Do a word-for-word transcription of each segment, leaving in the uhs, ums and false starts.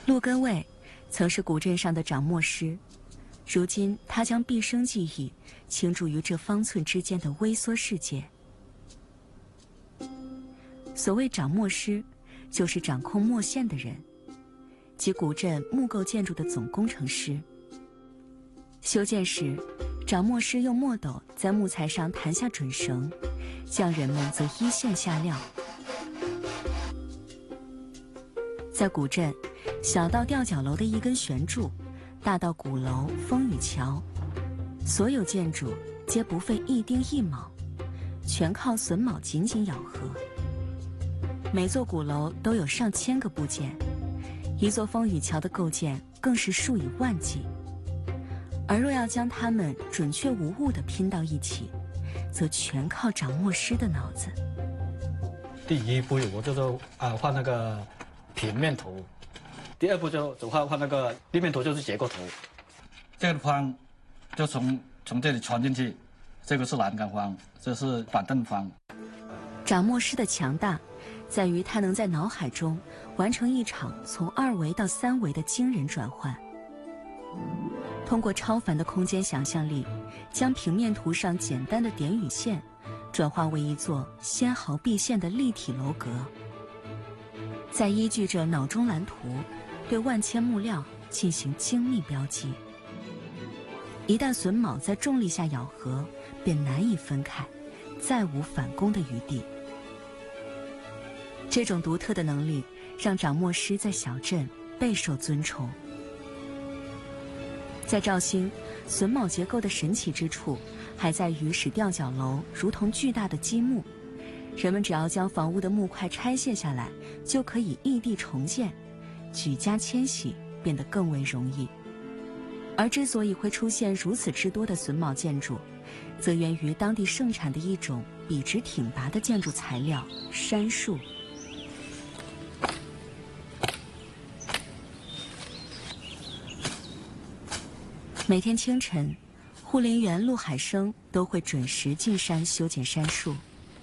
陆根卫曾是古镇上的掌墨师，如今他将毕生记忆倾注于这方寸之间的微缩世界。所谓掌墨师，就是掌控墨线的人，即古镇木构建筑的总工程师。修建时，掌墨师用墨斗在木材上弹下准绳，匠人们则依线下料。在古镇，小到吊脚楼的一根悬柱，大到鼓楼、风雨桥，所有建筑皆不费一丁一卯，全靠榫卯紧紧咬合。每座鼓楼都有上千个部件，一座风雨桥的构建更是数以万计。而若要将它们准确无误地拼到一起，则全靠掌墨师的脑子。 第一步我就就啊画那个平面图，第二步就就画画那个立面图，就是结构图。这个方就从从这里穿进去，这个是栏杆方，这是板凳方。 掌墨师的强大，在于他能在脑海中完成一场从二维到三维的惊人转换。通过超凡的空间想象力，将平面图上简单的点与线，转化为一座纤毫毕现的立体楼阁。再依据着脑中蓝图，对万千木料进行精密标记。一旦榫卯在重力下咬合，便难以分开，再无反攻的余地。这种独特的能力，让掌墨师在小镇备受尊崇。在肇兴，榫卯结构的神奇之处，还在于使吊脚楼如同巨大的积木，人们只要将房屋的木块拆卸下来，就可以异地重建，举家迁徙变得更为容易。而之所以会出现如此之多的榫卯建筑，则源于当地盛产的一种笔直挺拔的建筑材料——杉树。每天清晨，护林员陆海生都会准时进山修剪杉树。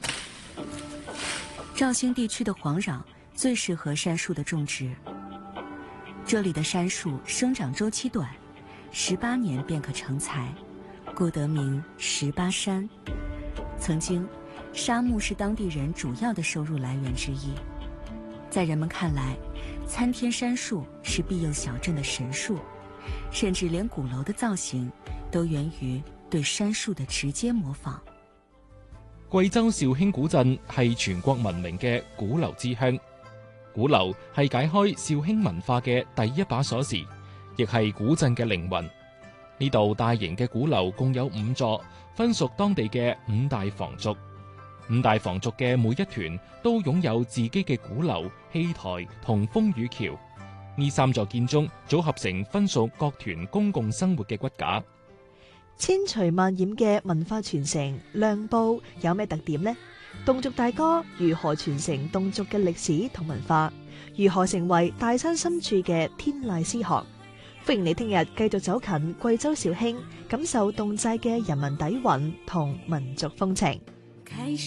肇兴地区的黄壤最适合杉树的种植，这里的杉树生长周期短，十八年便可成材，故得名十八杉。曾经，杉木是当地人主要的收入来源之一。在人们看来，参天杉树是庇佑小镇的神树。甚至连鼓樓的造型都源於對杉樹的直接模仿。 貴州肇興古鎮係全國聞名嘅鼓樓之鄉，鼓樓係解開肇興文化嘅第一把鎖匙，亦係古鎮嘅靈魂。呢度大型嘅鼓樓共有五座，分屬當地嘅五大房族。五大房族嘅每一團都擁有自己嘅鼓樓、戲台同風雨橋。呢三座建築組合成分屬各團公共生活嘅骨架。 千錘萬染嘅文化傳承亮報有咩特點呢？侗族大歌如何傳承侗族嘅歷史同文化？如何成為大山深處嘅天籟詩行？歡迎你聽日繼續走近貴州肇興，感受侗寨嘅人民底蘊同民族風情。